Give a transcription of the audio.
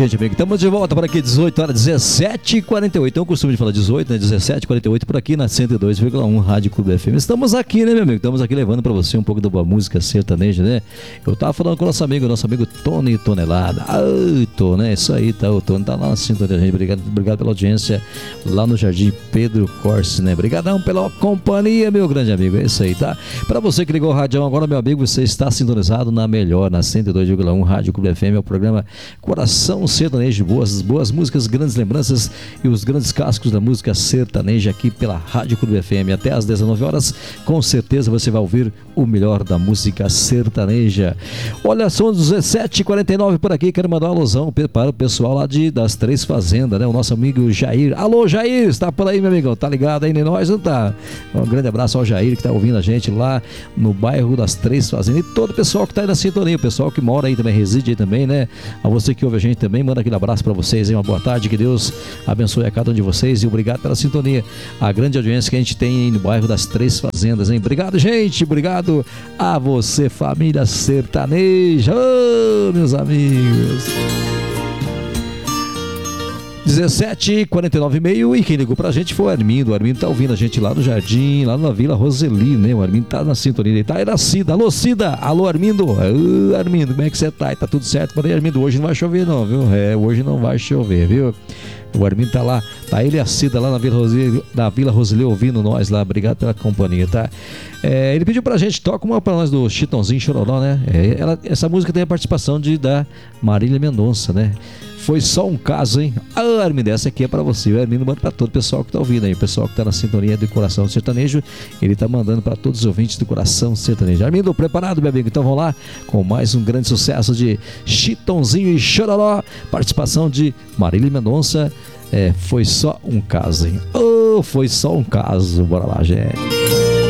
gente, amigo. Estamos de volta por aqui, 18 horas, 17h48. Eu costumo de falar 18, né? 17h48 por aqui na 102,1 Rádio Clube FM. Estamos aqui, né, meu amigo? Estamos aqui levando pra você um pouco da boa música sertaneja, né? Eu tava falando com o nosso amigo Tony Tonelada. Ai, Tony, né? Isso aí, tá? O Tony tá lá na sintonia, gente. Obrigado pela audiência lá no Jardim Pedro Corse, né? Obrigadão pela companhia, meu grande amigo. É isso aí, tá? Pra você que ligou o rádio agora, meu amigo, você está sintonizado na melhor, na 102,1 Rádio Clube FM. É o programa Coração Sertanejo, boas músicas, grandes lembranças e os grandes cascos da música sertaneja aqui pela Rádio Clube FM. Até às 19 horas, com certeza você vai ouvir o melhor da música sertaneja. Olha, são 17h49 por aqui. Quero mandar uma alusão para o pessoal lá das Três Fazendas, né? O nosso amigo Jair. Alô, Jair, está por aí, meu amigão? Tá ligado aí em nós, não tá? Um grande abraço ao Jair, que tá ouvindo a gente lá no bairro das Três Fazendas, e todo o pessoal que tá aí na sintonia, o pessoal que mora aí também, reside aí também, né? A você que ouve a gente também, manda aquele abraço para vocês, hein? Uma boa tarde, que Deus abençoe a cada um de vocês e obrigado pela sintonia, a grande audiência que a gente tem aí no bairro das Três Fazendas, hein? Obrigado, gente, obrigado a você, família sertaneja, oh, meus amigos. 17h49, e quem ligou pra gente foi o Armindo. O Armindo tá ouvindo a gente lá no Jardim, lá na Vila Roseli, né? O Armindo tá na sintonia, ele tá aí na Cida. Alô, Cida! Alô, Armindo! Armindo, como é que você tá? Tá tudo certo? Falei, Armindo, hoje não vai chover não, viu? Hoje não vai chover, viu? O Armindo tá lá, tá ele e a Cida lá na Vila Roseli ouvindo nós lá. Obrigado pela companhia, tá? Ele pediu pra gente, toca uma pra nós do Chitãozinho Chororó, né? Essa música tem a participação da Marília Mendonça, né? Foi só um caso, hein? Armindo, essa aqui é pra você. O Armindo manda pra todo o pessoal que tá ouvindo aí. O pessoal que tá na sintonia do Coração Sertanejo, ele tá mandando pra todos os ouvintes do Coração Sertanejo. Armindo, preparado, meu amigo? Então vamos lá com mais um grande sucesso de Chitãozinho e Chororó. Participação de Marília Mendonça. Foi só um caso, hein? Foi só um caso. Bora lá, gente.